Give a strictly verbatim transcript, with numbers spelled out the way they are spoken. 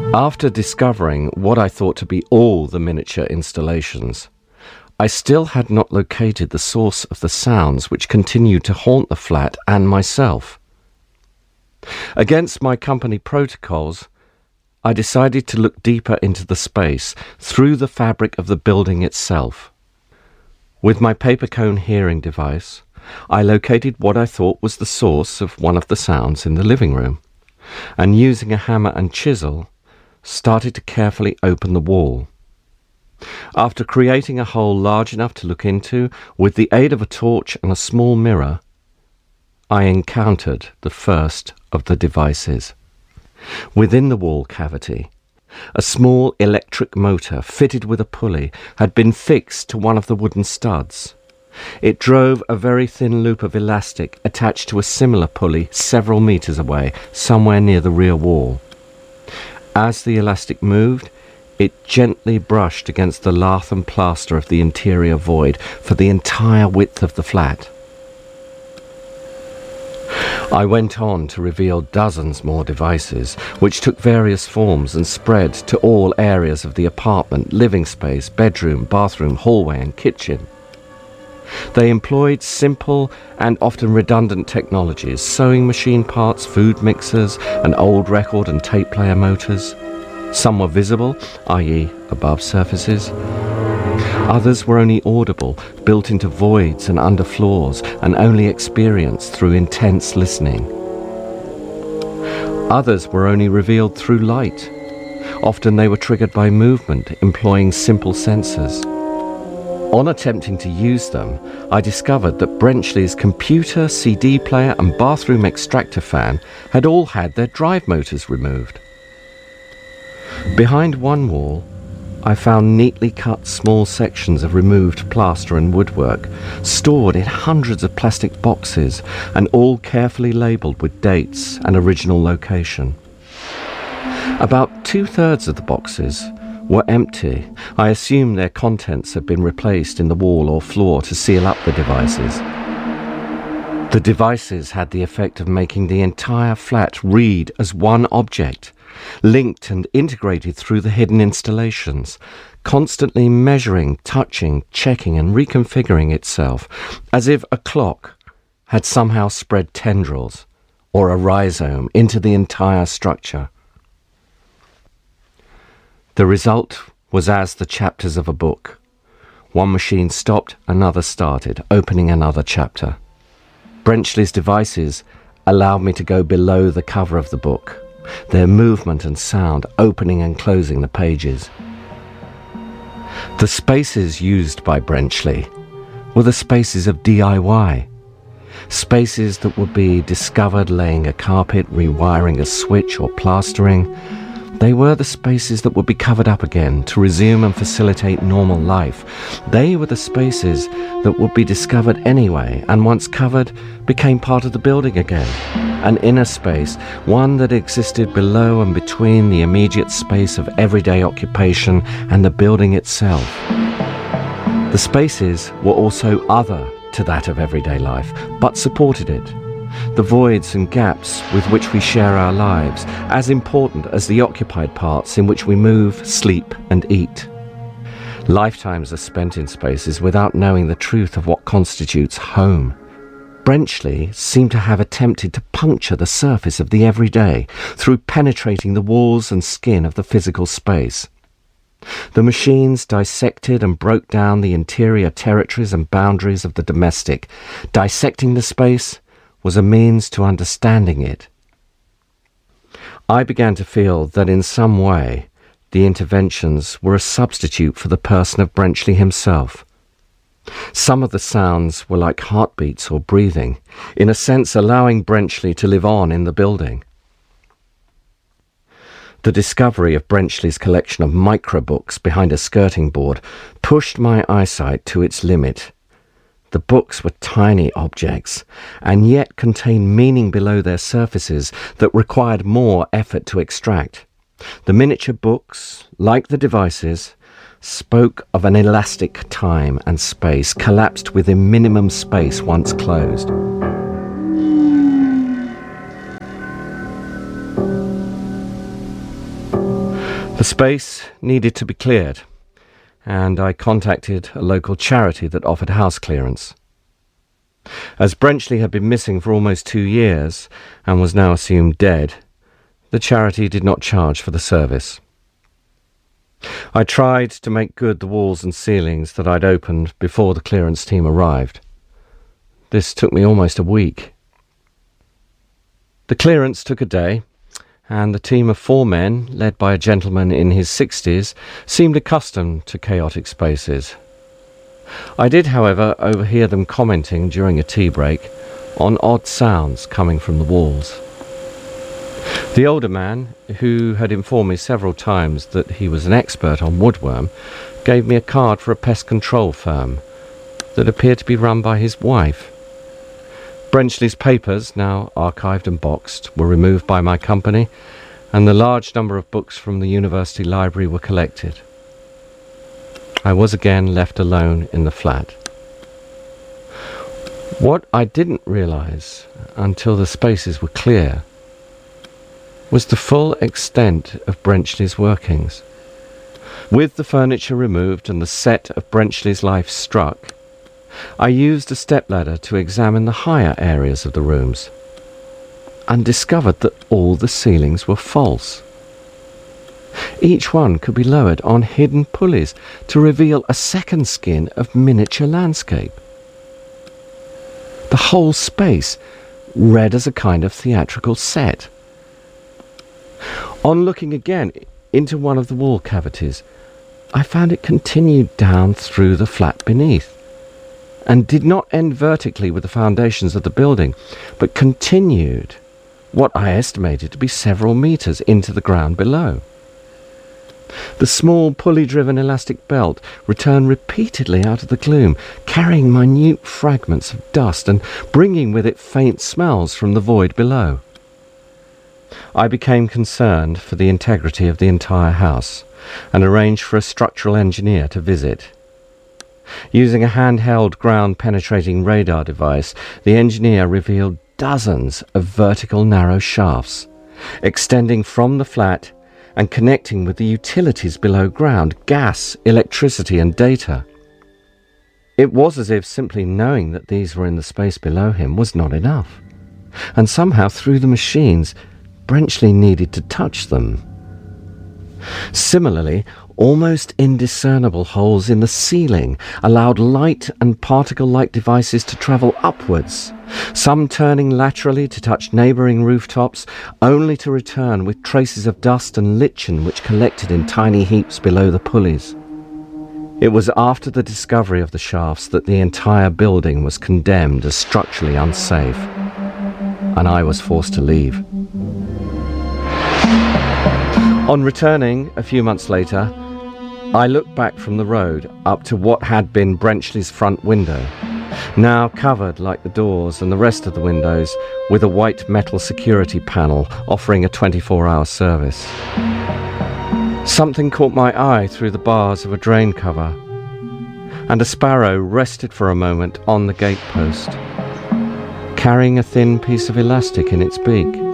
After discovering what I thought to be all the miniature installations, I still had not located the source of the sounds which continued to haunt the flat and myself. Against my company protocols, I decided to look deeper into the space through the fabric of the building itself. With my paper cone hearing device, I located what I thought was the source of one of the sounds in the living room, and using a hammer and chisel, started to carefully open the wall. After creating a hole large enough to look into, with the aid of a torch and a small mirror, I encountered the first of the devices. Within the wall cavity, a small electric motor fitted with a pulley had been fixed to one of the wooden studs. It drove a very thin loop of elastic attached to a similar pulley several meters away, somewhere near the rear wall. As the elastic moved, it gently brushed against the lath and plaster of the interior void for the entire width of the flat. I went on to reveal dozens more devices, which took various forms and spread to all areas of the apartment, living space, bedroom, bathroom, hallway, and kitchen. They employed simple and often redundant technologies, sewing machine parts, food mixers, and old record and tape player motors. Some were visible, that is above surfaces. Others were only audible, built into voids and under floors, and only experienced through intense listening. Others were only revealed through light. Often they were triggered by movement, employing simple sensors. On attempting to use them, I discovered that Brenchley's computer, C D player, and bathroom extractor fan had all had their drive motors removed. Behind one wall, I found neatly cut small sections of removed plaster and woodwork, stored in hundreds of plastic boxes, and all carefully labelled with dates and original location. About two-thirds of the boxes were empty. I assume their contents had been replaced in the wall or floor to seal up the devices. The devices had the effect of making the entire flat read as one object, linked and integrated through the hidden installations, constantly measuring, touching, checking and reconfiguring itself, as if a clock had somehow spread tendrils or a rhizome into the entire structure. The result was as the chapters of a book. One machine stopped, another started, opening another chapter. Brenchley's devices allowed me to go below the cover of the book, their movement and sound opening and closing the pages. The spaces used by Brenchley were the spaces of D I Y, spaces that would be discovered laying a carpet, rewiring a switch or plastering. They were the spaces that would be covered up again to resume and facilitate normal life. They were the spaces that would be discovered anyway, and once covered, became part of the building again. An inner space, one that existed below and between the immediate space of everyday occupation and the building itself. The spaces were also other to that of everyday life, but supported it. The voids and gaps with which we share our lives, as important as the occupied parts in which we move, sleep and eat. Lifetimes are spent in spaces without knowing the truth of what constitutes home. Brenchley seemed to have attempted to puncture the surface of the everyday through penetrating the walls and skin of the physical space. The machines dissected and broke down the interior territories and boundaries of the domestic. Dissecting the space was a means to understanding it. I began to feel that in some way the interventions were a substitute for the person of Brenchley himself. Some of the sounds were like heartbeats or breathing, in a sense allowing Brenchley to live on in the building. The discovery of Brenchley's collection of microbooks behind a skirting board pushed my eyesight to its limit. The books were tiny objects, and yet contained meaning below their surfaces that required more effort to extract. The miniature books, like the devices, spoke of an elastic time and space collapsed within minimum space once closed. space needed to be cleared, and I contacted a local charity that offered house clearance. As Brenchley had been missing for almost two years and was now assumed dead, the charity did not charge for the service. I tried to make good the walls and ceilings that I'd opened before the clearance team arrived. This took me almost a week. The clearance took a day, and the team of four men, led by a gentleman in his sixties, seemed accustomed to chaotic spaces. I did, however, overhear them commenting during a tea break on odd sounds coming from the walls. The older man, who had informed me several times that he was an expert on woodworm, gave me a card for a pest control firm that appeared to be run by his wife. Brenchley's papers, now archived and boxed, were removed by my company, and the large number of books from the university library were collected. I was again left alone in the flat. What I didn't realise until the spaces were clear was the full extent of Brenchley's workings. With the furniture removed and the set of Brenchley's life struck, I used a stepladder to examine the higher areas of the rooms and discovered that all the ceilings were false. Each one could be lowered on hidden pulleys to reveal a second skin of miniature landscape. The whole space read as a kind of theatrical set. On looking again into one of the wall cavities, I found it continued down through the flat beneath, and did not end vertically with the foundations of the building, but continued what I estimated to be several metres into the ground below. The small pulley-driven elastic belt returned repeatedly out of the gloom, carrying minute fragments of dust and bringing with it faint smells from the void below. I became concerned for the integrity of the entire house and arranged for a structural engineer to visit. Using a handheld ground-penetrating radar device, the engineer revealed dozens of vertical narrow shafts, extending from the flat and connecting with the utilities below ground, gas, electricity and data. It was as if simply knowing that these were in the space below him was not enough, and somehow through the machines, Brenchley needed to touch them. Similarly, almost indiscernible holes in the ceiling allowed light and particle-like devices to travel upwards, some turning laterally to touch neighbouring rooftops, only to return with traces of dust and lichen which collected in tiny heaps below the pulleys. It was after the discovery of the shafts that the entire building was condemned as structurally unsafe, and I was forced to leave. On returning a few months later, I looked back from the road up to what had been Brenchley's front window, now covered like the doors and the rest of the windows with a white metal security panel offering a twenty-four hour service. Something caught my eye through the bars of a drain cover, and a sparrow rested for a moment on the gatepost, carrying a thin piece of elastic in its beak.